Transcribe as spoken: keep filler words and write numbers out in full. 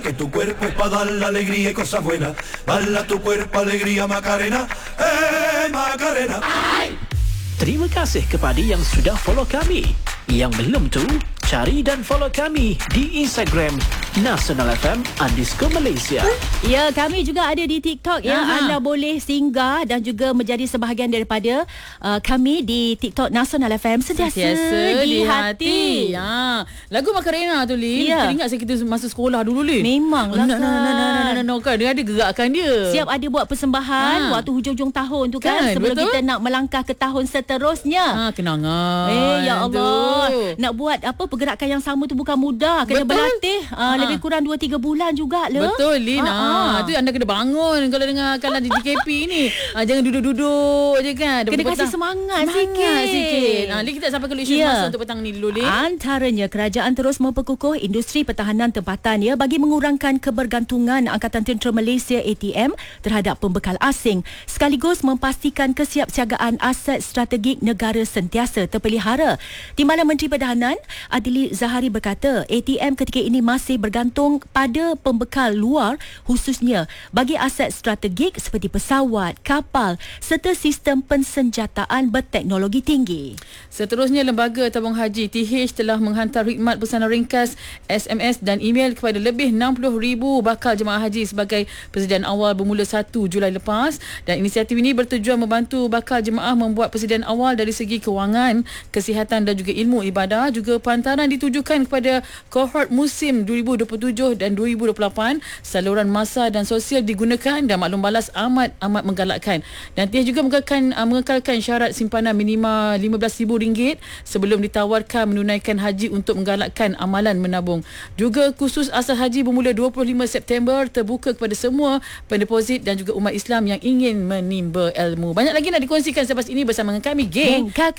Que tu cuerpo es para dar la alegría y cosas buenas. Bala tu cuerpo alegría Macarena, eh Macarena. Terima kasih kepada yang sudah follow kami. Yang belum tu, cari dan follow kami di Instagram Nasional F M underscore Malaysia. Ya, kami juga ada di TikTok ya. Aha. Anda boleh singgah dan juga menjadi sebahagian daripada uh, kami di TikTok Nasional F M sentiasa, Sentiasa di hati. Ha. Lagu Macarena tu, Lin. Ya. Teringat saya kita masa sekolah dulu, Lin. Memanglah No, no, no, no, no, no, no, no, kan. Dia ada gerakan dia. Siap ada buat persembahan Ha. waktu hujung-hujung tahun tu kan, Kan, sebelum betul? kita nak melangkah ke tahun seterusnya. Ha, kenangan. Eh, ya Allah. Tu. Nak buat apa pergerakan yang sama tu bukan mudah. Kena Betul. berlatih uh, Ha. lebih kurang dua tiga bulan juga lah. Betul, Lin. Ha, Ha, ha. tu anda kena bangun kalau dengar kalan di G K P ni. Ha, jangan duduk-duduk je kan. Kena Petang- kasih semangat, semangat sikit. sikit. Ha, Lin, kita sampai ke isu Ya. masa untuk petang ni dulu, Lin. Antaranya, kerajaan terus memperkukuh industri pertahanan tempatan ya bagi mengurangkan kebergantungan Angkatan Tentera Malaysia A T M terhadap pembekal asing, sekaligus memastikan kesiapsiagaan aset strategik negara sentiasa terpelihara. Timbalan Menteri Pertahanan Adili Zahari berkata, A T M ketika ini masih bergantung pada pembekal luar, khususnya bagi aset strategik seperti pesawat, kapal serta sistem pensenjataan berteknologi tinggi. Seterusnya, Lembaga Tabung Haji T H telah menghantar khidmat pesanan ringkas, S M S dan email kepada lebih enam puluh ribu bakal jemaah haji sebagai persediaan awal bermula satu Julai lepas, dan inisiatif ini bertujuan membantu bakal jemaah membuat persediaan awal dari segi kewangan, kesihatan dan juga ilmu ibadah. Juga perantaran ditujukan kepada kohort musim dua ribu dua puluh tujuh dan dua ribu dua puluh lapan. Saluran masa dan sosial digunakan dan maklum balas amat amat menggalakkan. Dan T H juga mengekalkan, uh, mengekalkan syarat simpanan minima lima belas ribu ringgit sebelum ditawarkan menunaikan haji untuk menggalakkan amalan menabung. Juga kursus asal haji bermula dua puluh lima September terbuka kepada semua pendeposit dan juga umat Islam yang ingin menimba ilmu. Banyak lagi nak dikongsikan selepas ini bersama dengan kami, geng Geng K K